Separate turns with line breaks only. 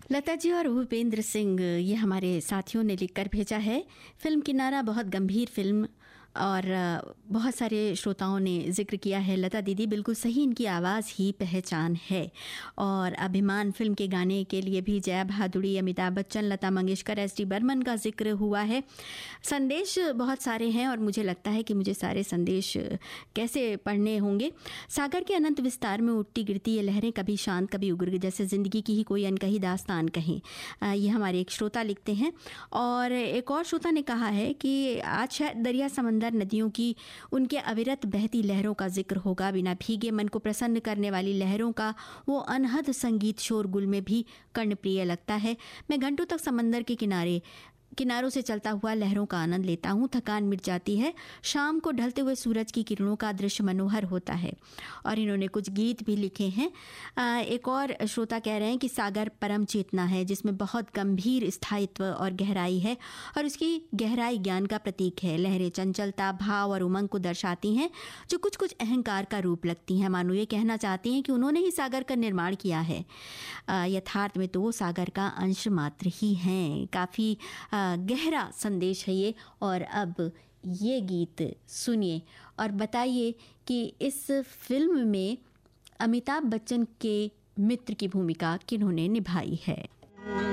लता जी और भूपेंद्र सिंह ये हमारे साथियों ने लिखकर भेजा है। फिल्म किनारा बहुत गंभीर फिल्म और बहुत सारे श्रोताओं ने जिक्र किया है। लता दीदी बिल्कुल सही, इनकी आवाज़ ही पहचान है। और अभिमान फिल्म के गाने के लिए भी जया भादुड़ी, अमिताभ बच्चन, लता मंगेशकर, एस.डी. बर्मन का जिक्र हुआ है। संदेश बहुत सारे हैं और मुझे लगता है कि मुझे सारे संदेश कैसे पढ़ने होंगे। सागर के अनंत विस्तार में उठती गिरती ये लहरें, कभी शांत कभी उग्र, जैसे ज़िंदगी की ही कोई अनकही दास्तान कहें। ये हमारे एक श्रोता लिखते हैं। और एक और श्रोता ने कहा है कि आज शायद दरिया समंदर नदियों की उनके अविरत बहती लहरों का जिक्र होगा। बिना भीगे मन को प्रसन्न करने वाली लहरों का वो अनहद संगीत शोरगुल में भी कर्णप्रिय लगता है। मैं घंटों तक समंदर के किनारों से चलता हुआ लहरों का आनंद लेता हूँ, थकान मिट जाती है। शाम को ढलते हुए सूरज की किरणों का दृश्य मनोहर होता है। और इन्होंने कुछ गीत भी लिखे हैं। एक और श्रोता कह रहे हैं कि सागर परम चेतना है, जिसमें बहुत गंभीर स्थायित्व और गहराई है, और उसकी गहराई ज्ञान का प्रतीक है। लहरें चंचलता, भाव और उमंग को दर्शाती हैं, जो कुछ कुछ अहंकार का रूप लगती हैं। मानो ये कहना चाहती हैं कि उन्होंने ही सागर का निर्माण किया है। यथार्थ में तो वो सागर का अंश मात्र ही हैं। काफ़ी गहरा संदेश है ये। और अब ये गीत सुनिए और बताइए कि इस फिल्म में अमिताभ बच्चन के मित्र की भूमिका किन्होंने निभाई है।